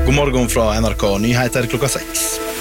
God morgen fra NRK Nyheter klokka 6.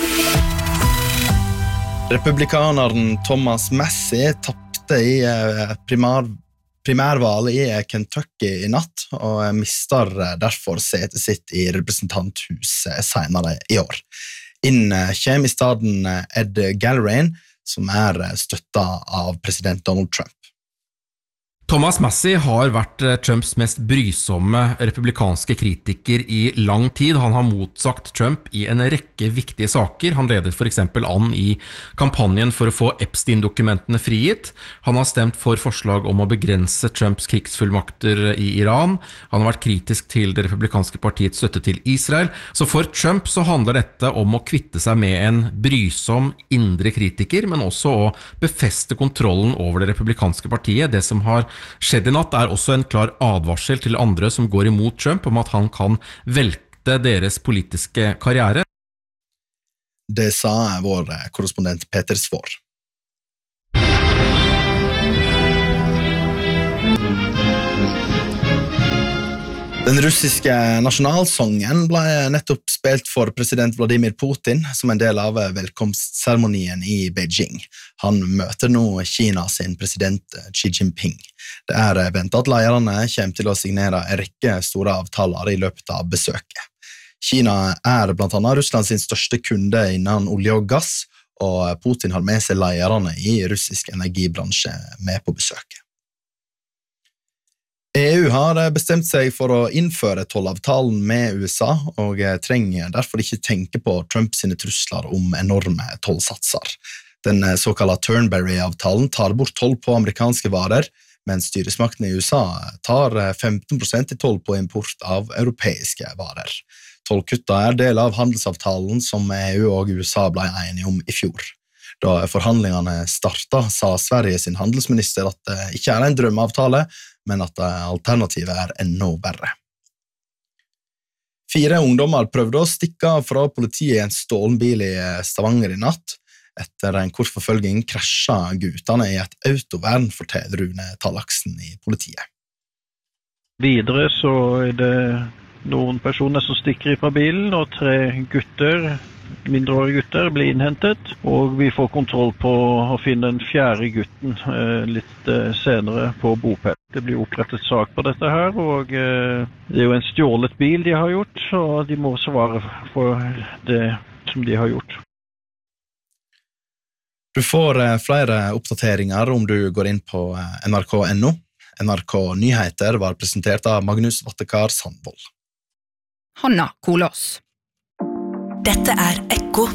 Republikaneren Thomas Massie tappte i primærvalget i Kentucky i natt, og mister derfor setet sitt i representanthuset senere i år. Inn kommer i staden Ed Gallagher, som støttet av president Donald Trump. Thomas Massie har vært Trumps mest brysomme republikanske kritiker i lang tid. Han har motsagt Trump i en rekke viktige saker. Han ledet for eksempel an i kampanjen for å få Epstein-dokumentene frigitt. Han har stemt for forslag om å begrense Trumps krigsfullmakter i Iran. Han har vært kritisk til det republikanske partiets støtte til Israel. Så for Trump så handler dette om å kvitte seg med en brysom indre kritiker, men også å befeste kontrollen over det republikanske partiet. Det som har skjedd i natt også en klar advarsel til andre som går imot Trump om at han kan velte deres politiske karriere. Det sa vår korrespondent Peter Svår. Den russiske nasjonalsongen ble nettopp spilt for president Vladimir Putin som en del av velkomstseremonien i Beijing. Han møter nå Kina sin president Xi Jinping. Det ventet at lederne kommer til å signere en rekke store avtaler i løpet av besøket. Kina blant annet Russland sin største kunde innen olje og gass, og Putin har med seg lederne i russisk energibransje med på besøket. EU har bestemt seg for å innføre tollavtalen med USA, og trenger derfor ikke tenke på Trump sine trusler om enorme tollsatser. Den såkalte Turnberry-avtalen tar bort toll på amerikanske varer, mens styresmaktene i USA tar 15% i toll på import av europeiske varer. Tollkutta del av handelsavtalen som EU og USA ble enige om i fjor. Da forhandlingene startet, sa Sverige sin handelsminister at det ikke en drømmeavtale, men at alternativet enda verre. 4 ungdommer prøvde å stikke fra politiet i en stålen bil i Stavanger i natt. Etter en kort forfølging krasjet guttene i et autovern, forteller Rune Tallaksen i politiet. Videre så det noen personer som stikker fra bilen, og 3 gutter, mindreårige gutter, blir innhentet, og vi får kontroll på å finne den 4. gutten litt senere på bopel. Det blir opprettet sak på dette her, og det jo en stjålet bil de har gjort, så de må svare for det som de har gjort. Du får flere oppdateringer om du går inn på nrk.no. NRK Nyheter var presentert av Magnus Vattekar Sandvold. Hanna Kolås. Dette Ekko.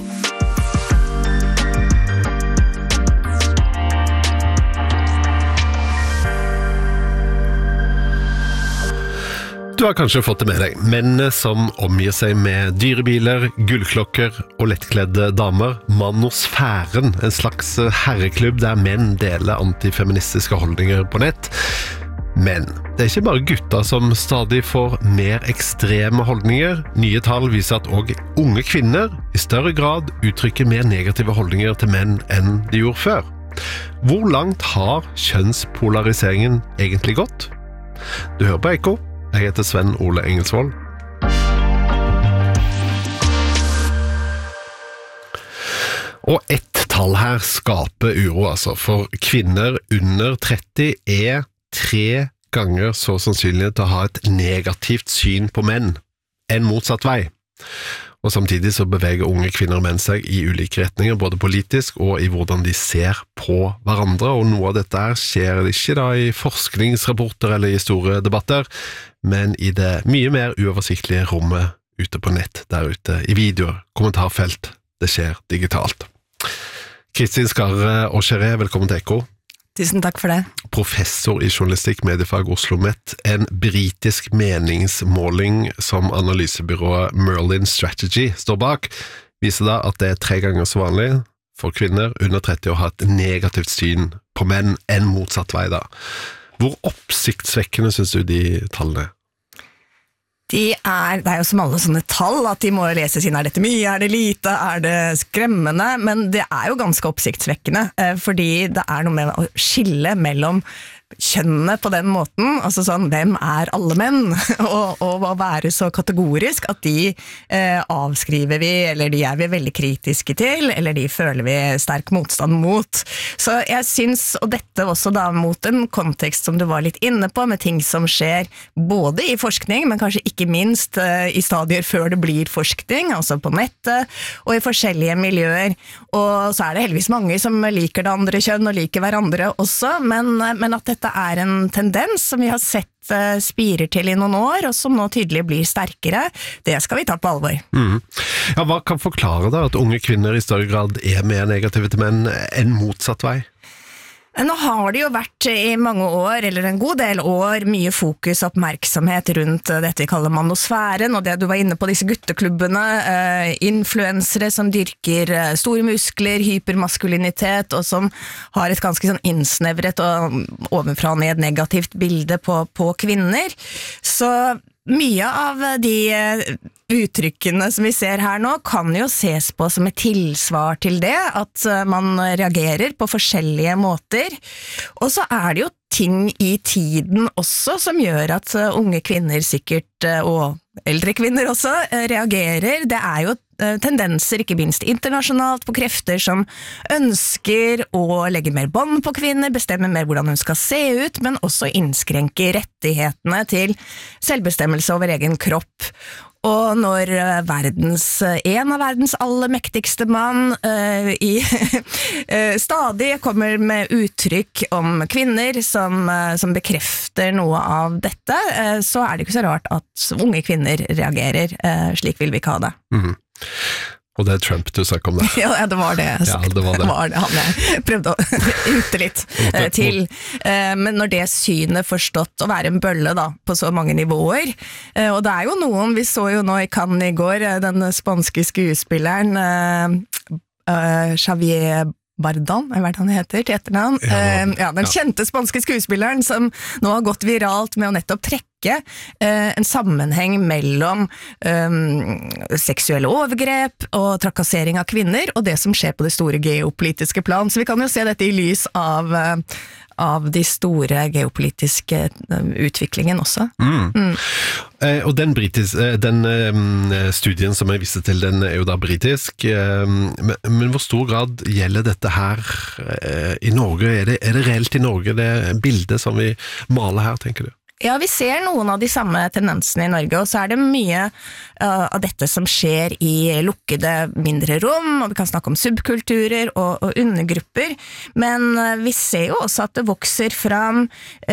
Du har kanskje fått det med deg. Mennene som omgir seg med dyrebiler, gullklokker og lettkledde damer. Manosfæren, en slags herreklubb der menn deler antifeministiske holdninger på nett. Men det ikke bare gutter som stadig får mer ekstreme holdninger. Nye tall viser at også unge kvinner i større grad uttrykker mer negative holdninger til menn enn de gjorde før. Hvor langt har kjønnspolariseringen egentlig gått? Du hører på Ekko. Jeg heter Sven Ole Engelsvold. Og ett tall her skaper uro, altså. For kvinner under 30 3 ganger så sannsynlig til å ha et negativt syn på menn enn motsatt vei. Og samtidig så beveger unge kvinner og menn seg i ulike retninger, både politisk og i hvordan de ser på hverandre, og noe av dette her skjer ikke da i forskningsrapporter eller i store debatter, men i det mye mer uoversiktlige rommet ute på nett, der ute i videoer, kommentarfelt, det skjer digitalt. Kristin Skarre og Kjere, velkommen til Ekko. Tusen takk for det. Professor i journalistikk, mediefag Oslo Met. En britisk meningsmåling som analysebyrået Merlin Strategy står bak, viser da at det 3 ganger så vanlig for kvinner under 30 å ha et negativt syn på menn enn motsatt vei da. Hvor oppsiktsvekkende synes du de tallene? Det jo som alle sånne tall, at de må leses inn, dette mye, det lite, det skremmende, men det jo ganske oppsiktsvekkende, fordi det noe med å skille mellom kjønnene på den måten, altså sånn, hvem alle menn? og å være så kategorisk at de avskriver vi, eller de vi veldig kritiske til, eller de føler vi sterk motstand mot. Så jeg synes, og dette også da mot en kontekst som du var litt inne på, med ting som skjer både i forskning, men kanskje ikke minst i stadier før det blir forskning, altså på nettet, og i forskjellige miljøer. Og så det heldigvis mange som liker det andre kjønn og liker hverandre også, men at dette en tendens som vi har sett spirer til i noen år, og som nå tydelig blir sterkere, det skal vi ta på alvor. Ja, hva kan forklare da at unge kvinner i større grad mer negative til menn enn motsatt vei? Nå har det jo vært i mange år, eller en god del år, mye fokus og oppmerksomhet rundt dette vi kaller manosfæren, og det du var inne på, disse gutteklubbene, influensere som dyrker store muskler, hypermaskulinitet, og som har et ganske sånn innsnevret og ovenfra ned negativt bilde på kvinner. Så mye av de uttrykkene som vi ser her nå kan jo ses på som et tilsvar til det, at man reagerer på forskjellige måter. Og så det jo ting i tiden også som gjør at unge kvinner sikkert, og eldre kvinner også, reagerer. Det jo tendenser, ikke minst internasjonalt, på krefter som ønsker å legge mer bånd på kvinner, bestemme mer hvordan hun skal se ut, men også innskrenke rettighetene til selvbestemmelse over egen kropp. Og når en av verdens aller mektigste mann stadig kommer med uttrykk om kvinner som bekrefter noe av dette, så det ikke så rart at unge kvinner reagerer. Slik vil vi ikke ha det. Og det Trump du snakker om det. Ja, det var det. Ja, det var det. Han jeg prøvde å ute litt til. Men når det synet forstått å være en bølle da, på så mange nivåer, og det jo noen, vi så jo nå i Cannes i går, den spanske skuespilleren Javier Bardem, hva han heter til etternavn. Den kjente spanske skuespilleren som nå har gått viralt med å nettopp trekke en sammenheng mellom seksuelle overgrep og trakassering av kvinner, og det som skjer på det store geopolitiske plan. Så vi kan jo se dette i lys av de store geopolitiske utviklingen også. Og den studien som jeg viste til, den jo da britisk, men hvor stor grad gjelder dette her i Norge? Er det reelt i Norge, det bildet som vi maler her, tenker du? Ja, vi ser noen av de samme tendensene i Norge, og så det mye av dette som skjer i lukkede mindre rom, og vi kan snakke om subkulturer og undergrupper, men vi ser jo også at det vokser fram,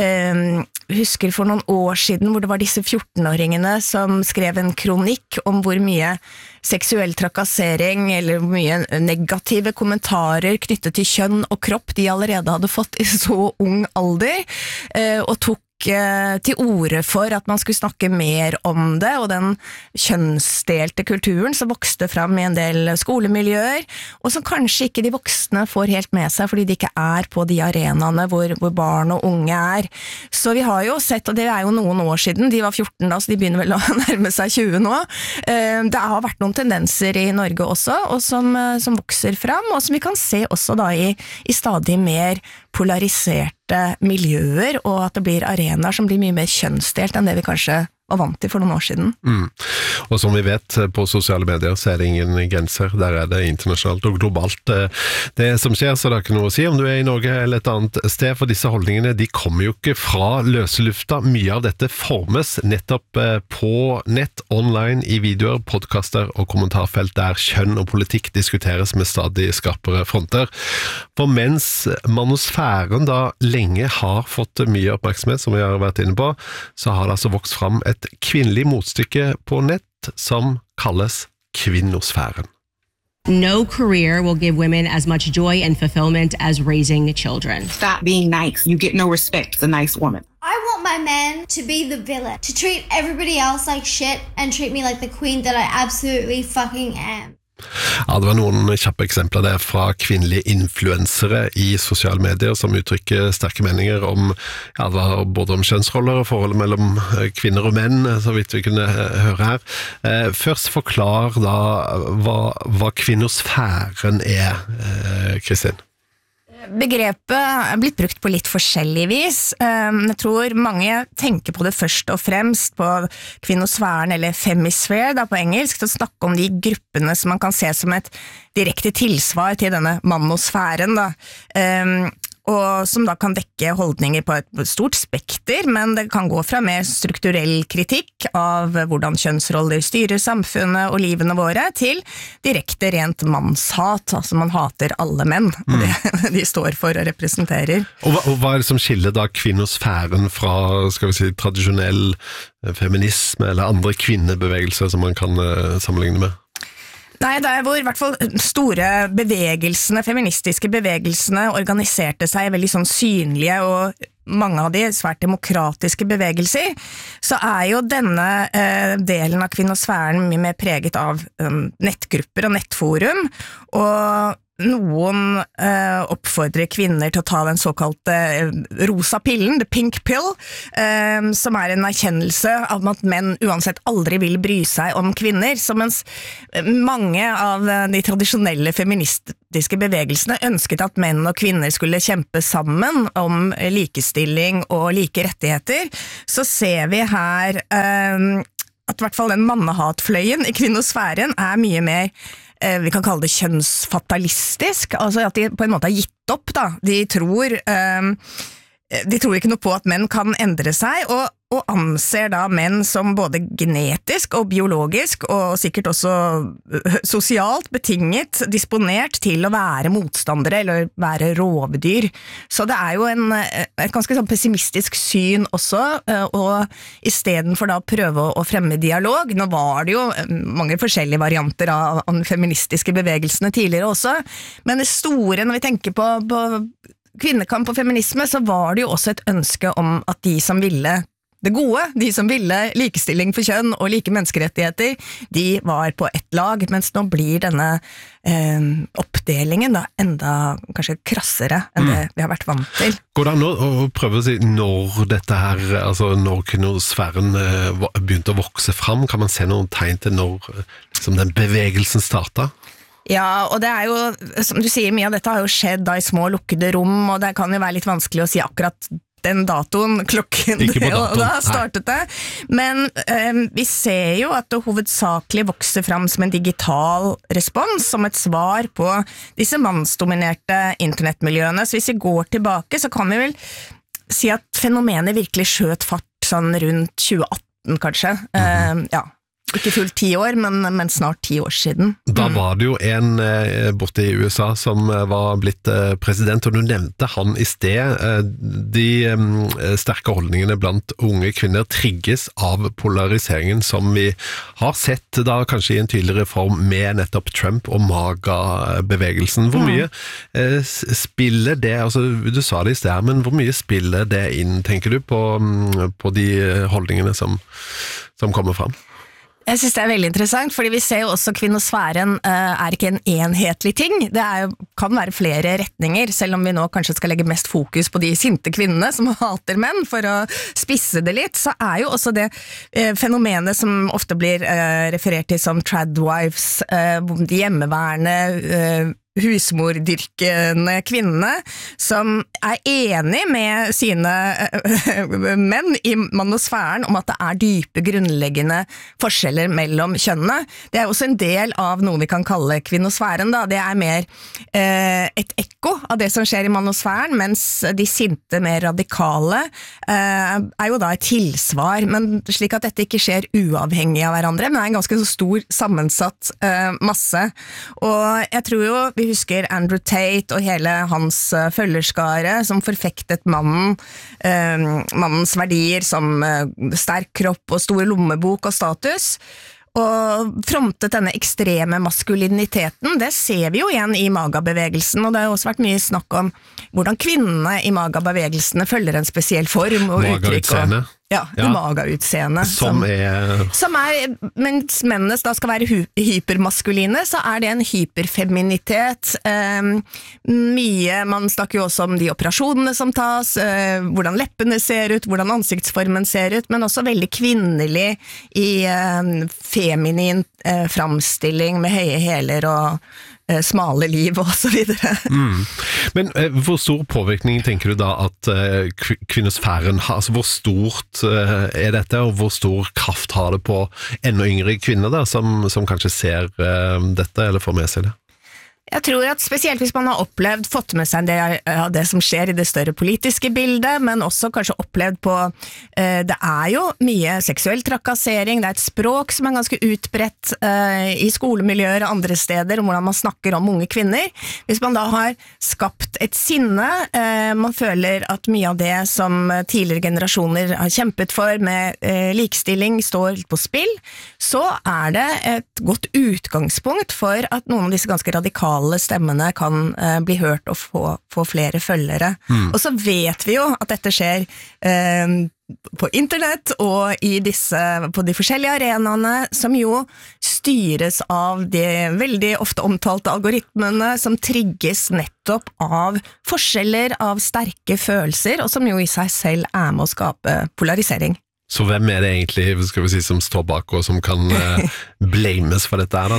husker for noen år siden hvor det var disse 14-åringene som skrev en kronikk om hvor mye seksuell trakassering eller hvor mye negative kommentarer knyttet til kjønn og kropp de allerede hadde fått i så ung alder, og tok til orde for at man skulle snakke mer om det, og den kjønnsdelte kulturen som vokste fram i en del skolemiljøer, og som kanskje ikke de voksne får helt med seg, fordi de ikke på de arenaene hvor barn og unge Så vi har jo sett, og det jo noen år siden, de var 14 da, så de begynner vel å nærme seg 20 nå, det har vært noen tendenser i Norge også, og som vokser fram, og som vi kan se også da i stadig mer polariserte miljøer, og at det blir arenaer som blir mye mer kjønnsdelt enn det vi kanskje var vant til for noen år siden. Og som vi vet, på sosiale medier så det ingen grenser, der det internasjonalt og globalt det som skjer, så det ikke noe å si om du i Norge eller et annet sted, for disse holdningene, de kommer jo ikke fra løselufta. Mye av dette formes nettopp på nett, online, i videoer, podcaster og kommentarfelt der kjønn og politikk diskuteres med stadig skarpere fronter. For mens manosfæren da lenge har fått mye oppmerksomhet, som vi har vært inne på, så har det altså vokst fram et kvinnelig motstykke på nett som kalles kvinnosfæren. No career will give women as much joy and fulfillment as raising children. Stop being nice. You get no respect as a nice woman. I want my man to be the villain, to treat everybody else like shit and treat me like the queen that I absolutely fucking am. Ja, det var noen kjappe eksempler der fra kvinnelige influensere i sosiale medier som uttrykker sterke meninger om, ja, det var både om kjønnsroller og forholdet mellom kvinner og menn, så vidt vi kunne høre her. Først forklar da hva kvinnosfæren Kristin. Begrepet er blitt brukt på litt forskjellig vis. Jeg tror mange tenker på det først og fremst på kvinnosfæren, eller femisphere da, på engelsk, til å snakke om de gruppene som man kan se som et direkte tilsvar til denne manosfæren da. Og som da kan dekke holdninger på et stort spekter, men det kan gå fra mer strukturell kritikk av hvordan kjønnsroller styrer samfunnet og livene våre, til direkte rent mannshat, altså man hater alle menn, og det de står for og representerer. Og hva er det som skiller da kvinnosfæren fra, skal vi si, tradisjonell feminisme eller andre kvinnebevegelser som man kan sammenligne med? Nei, det hvor I hvert fall store bevegelsene, feministiske bevegelsene, organiserte seg veldig sånn synlige, og mange av de svært demokratiske bevegelser, så jo denne delen av kvinnosfæren mye mer preget av nettgrupper og nettforum, og noen oppfordrer kvinner til å ta den såkalte rosa pillen, the pink pill, som en erkjennelse av at menn uansett aldri vil bry seg om kvinner, så mens mange av de tradisjonelle feministiske bevegelsene ønsket at menn og kvinner skulle kjempe sammen om likestilling og like rettigheter, så ser vi her at I hvert fall den mannehatfløyen I kvinnosfæren mye mer vi kan kalle det kjønnsfatalistisk, altså at de på en måte har gitt opp da, de tror ikke noe på at menn kan endre seg, og anser da menn som både genetisk og biologisk, og sikkert også sosialt betinget, disponert til å være motstandere, eller være rovdyr. Så det jo et ganske sånn pessimistisk syn også, og I stedet for da å prøve å fremme dialog, nå var det jo mange forskjellige varianter av de feministiske bevegelsene tidligere også, men det store, når vi tenker på kvinnekamp og feminisme, så var det jo også et ønske om at de som ville det gode, de som ville likestilling for kjønn og like menneskerettigheter, de var på ett lag, mens nå blir denne oppdelingen da enda kanskje krassere enn det vi har vært vant til. Går det an å prøve å si når dette her, altså når kvinnosfæren begynte å vokse fram, kan man se noen tegn til når liksom, den bevegelsen startet? Ja, og det jo, som du sier, mye av dette har jo skjedd da I små lukkede rom, og det kan jo være litt vanskelig å si akkurat den datoen, klokken, og da startet det. Men vi ser jo at det hovedsakelig vokser fram som en digital respons, som et svar på disse mannsdominerte internettmiljøene. Så hvis vi går tilbake, så kan vi vel si at fenomenet virkelig skjøt fart sånn rundt 2018 kanskje. Ja. Ikke fullt 10 år, men snart 10 år siden. Da var det jo en borte I USA som var blitt president, og du nevnte han I sted. De sterke holdningene blant unge kvinner trigges av polariseringen som vi har sett da kanskje I en tydeligere form med nettopp Trump og MAGA-bevegelsen. Hvor mye spiller det, altså du sa det I sted, men hvor mye spiller det inn, tenker du, på de holdningene som kommer fram? Jeg synes det veldig interessant, fordi vi ser jo også kvinnosfæren ikke en enhetlig ting. Det kan være flere retninger, selv om vi nå kanskje skal legge mest fokus på de sinte kvinnene som hater menn, for å spisse det litt, så jo også det fenomenet som ofte blir referert til som tradwives, de hjemmeværende husmordyrkende kvinnene som enig med sine menn I manosfæren om at det dype grunnleggende forskjeller mellom kjønnene. Det også en del av noe vi kan kalle kvinnosfæren da. Det mer et ekko av det som skjer I manosfæren, mens de sinte, mer radikale jo da et tilsvar, men slik at dette ikke skjer uavhengig av hverandre, men en ganske så stor sammensatt masse. Og jeg tror jo vi husker Andrew Tate og hele hans følgerskare som forfektet mannens verdier som sterk kropp og stor lommebok og status, og frontet denne ekstreme maskuliniteten. Det ser vi jo igjen I MAGA-bevegelsen, og det har også vært mye snakk om hvordan kvinnene I MAGA-bevegelsene følger en spesiell form og uttrykk. Ja, MAGA-utseende. Som mens mennene da skal være hypermaskuline, så det en hyperfeminitet. Mye, man snakker jo også om de operasjonene som tas, hvordan leppene ser ut, hvordan ansiktsformen ser ut, men også veldig kvinnelig I feminin framstilling med høye hæler og smale liv og så videre. Men hvor stor påvirkning tenker du da at kvinnosfæren har, altså hvor stort dette, og hvor stor kraft har det på enda yngre kvinner da, som kanskje ser dette, eller får med seg det? Jeg tror at spesielt hvis man har fått med seg det som skjer i det større politiske bildet, men også kanskje opplevd på, det jo mye seksuell trakassering, det et språk som ganske utbredt i skolemiljøer og andre steder, om hvordan man snakker om unge kvinner. Hvis man da har skapt et sinne, man føler at mye av det som tidligere generasjoner har kjempet for med likestilling står på spill, så det et godt utgangspunkt for at noen av disse ganske radikale stemmene kan bli hørt og få flere følgere. Og så vet vi jo at dette skjer på internett og på de forskjellige arenaene som jo styres av de veldig ofte omtalte algoritmene som trigges nettopp av forskjeller, av sterke følelser, og som jo i seg selv med å skape polarisering. Så hvem det egentlig, skal vi si, som står bak og som kan blames for dette da,